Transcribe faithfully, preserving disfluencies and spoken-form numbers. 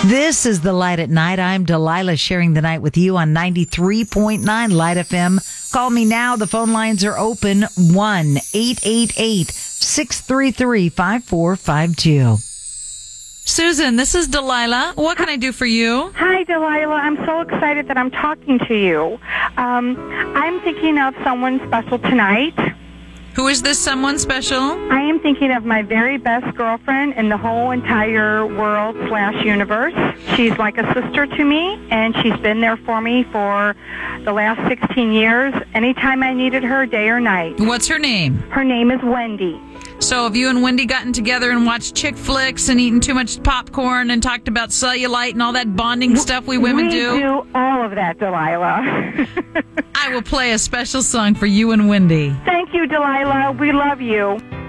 This is The Light at Night. I'm Delilah, sharing the night with you on ninety-three point nine Light F M. Call me now. The phone lines are open. one eight eight eight, six three three, five four five two. Susan, this is Delilah. What can I do for you? Hi, Delilah. I'm so excited that I'm talking to you. Um, I'm thinking of someone special tonight. Who is this someone special? I am thinking of my very best girlfriend in the whole entire world slash universe. She's like a sister to me, and she's been there for me for the last sixteen years, anytime I needed her, day or night. What's her name? Her name is Wendy. So have you and Wendy gotten together and watched chick flicks and eaten too much popcorn and talked about cellulite and all that bonding stuff we women we do? We do all of that, Delilah. I will play a special song for you and Wendy. Thank you, Delilah. We love you.